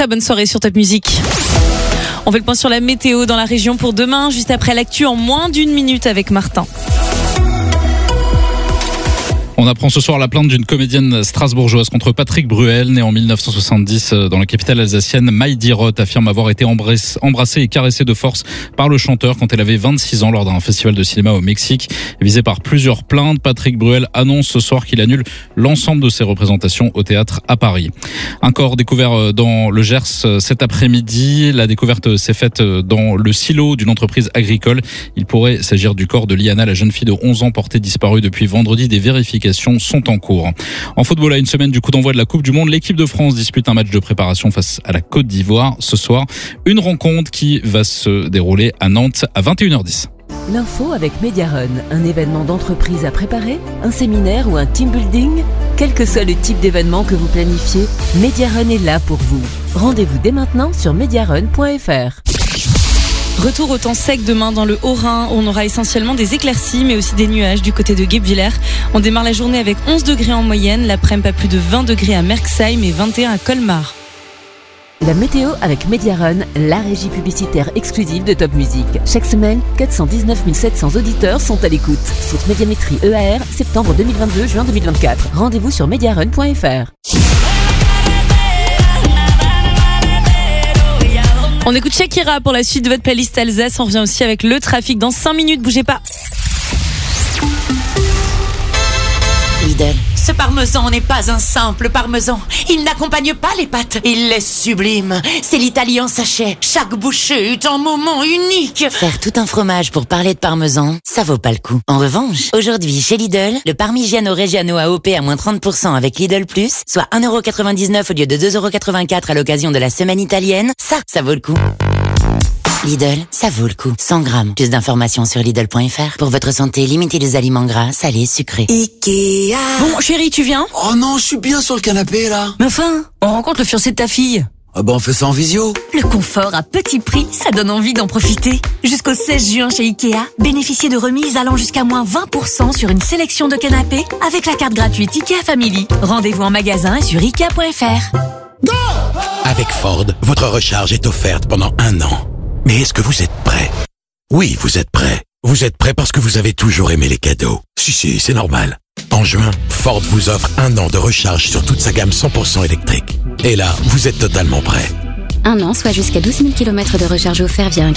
très bonne soirée sur Top Music. On fait le point sur la météo dans la région pour demain, juste après l'actu en moins d'une minute avec Martin. On apprend ce soir la plainte d'une comédienne strasbourgeoise contre Patrick Bruel, né en 1970 dans la capitale alsacienne. Maïdi Roth affirme avoir été embrassée et caressée de force par le chanteur quand elle avait 26 ans lors d'un festival de cinéma au Mexique. Visé par plusieurs plaintes, Patrick Bruel annonce ce soir qu'il annule l'ensemble de ses représentations au théâtre à Paris. Un corps découvert dans le Gers cet après-midi. La découverte s'est faite dans le silo d'une entreprise agricole. Il pourrait s'agir du corps de Liana, la jeune fille de 11 ans portée disparue depuis vendredi. Des vérifications sont en cours. En football, à une semaine du coup d'envoi de la Coupe du Monde, l'équipe de France dispute un match de préparation face à la Côte d'Ivoire ce soir. Une rencontre qui va se dérouler à Nantes à 21h10. L'info avec Mediarun, un événement d'entreprise à préparer, un séminaire ou un team building. Quel que soit le type d'événement que vous planifiez, Mediarun est là pour vous. Rendez-vous dès maintenant sur mediarun.fr. Retour au temps sec demain dans le Haut-Rhin. On aura essentiellement des éclaircies mais aussi des nuages du côté de Guebwiller. On démarre la journée avec 11 degrés en moyenne. L'après-midi, pas plus de 20 degrés à Merxheim et 21 à Colmar. La météo avec Mediarun, la régie publicitaire exclusive de Top Music. Chaque semaine, 419 700 auditeurs sont à l'écoute. Source Médiamétrie EAR, septembre 2022, juin 2024. Rendez-vous sur mediarun.fr. On écoute Shakira pour la suite de votre playlist Alsace. On revient aussi avec le trafic dans 5 minutes. Bougez pas. Lidl. Ce parmesan n'est pas un simple parmesan. Il n'accompagne pas les pâtes. Il est sublime. C'est l'Italie en sachet. Chaque bouchée est un moment unique. Faire tout un fromage pour parler de parmesan, ça vaut pas le coup. En revanche, aujourd'hui chez Lidl, le Parmigiano Reggiano AOP à moins 30% avec Lidl Plus, soit 1,99€ au lieu de 2,84€ à l'occasion de la semaine italienne, ça vaut le coup. Lidl, ça vaut le coup. 100 grammes. Plus d'informations sur Lidl.fr. Pour votre santé, limitez les aliments gras, salés, sucrés. Ikea. Bon, chérie, tu viens? Oh non, je suis bien sur le canapé, là. Mais enfin, on rencontre le fiancé de ta fille. Ah bah on fait ça en visio. Le confort à petit prix, ça donne envie d'en profiter. Jusqu'au 16 juin chez Ikea, bénéficiez de remises allant jusqu'à moins 20% sur une sélection de canapés avec la carte gratuite Ikea Family. Rendez-vous en magasin et sur Ikea.fr. Go! Avec Ford, votre recharge est offerte pendant 1 an. Mais est-ce que vous êtes prêt? Oui, vous êtes prêt. Vous êtes prêt parce que vous avez toujours aimé les cadeaux. Si, c'est normal. En juin, Ford vous offre 1 an de recharge sur toute sa gamme 100% électrique. Et là, vous êtes totalement prêt. 1 an, soit jusqu'à 12 000 km de recharge offert via un